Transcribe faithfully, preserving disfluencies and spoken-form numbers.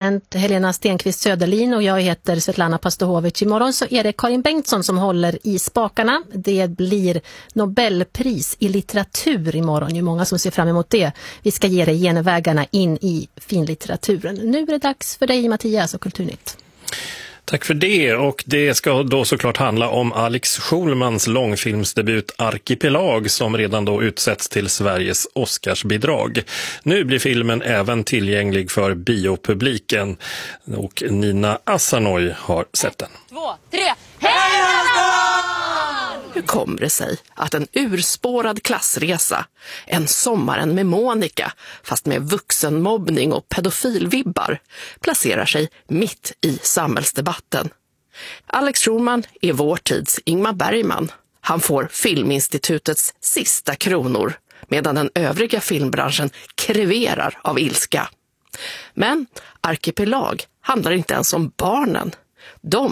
producent Helena Stenqvist Söderlin och jag heter Svetlana Pastohovic. Imorgon så är det Karin Bengtsson som håller i spakarna. Det blir Nobelpris i litteratur imorgon. Det är många som ser fram emot det. Vi ska ge dig genvägarna in i finlitteraturen. Nu är det dags för dig, Mattias, och Kulturnytt. Tack för det, och det ska då såklart handla om Alex Schulmans långfilmsdebut Arkipelag som redan då utsätts till Sveriges Oscarsbidrag. Nu blir filmen även tillgänglig för biopubliken och Nina Asanoy har sett den. Ett, två, tre, hej! Hur kommer det sig att en urspårad klassresa, en sommaren med Monica, fast med vuxenmobbning och pedofilvibbar, placerar sig mitt i samhällsdebatten? Alex Schulman är vår tids Ingmar Bergman. Han får Filminstitutets sista kronor, medan den övriga filmbranschen kreverar av ilska. Men Arkipelag handlar inte ens om barnen. De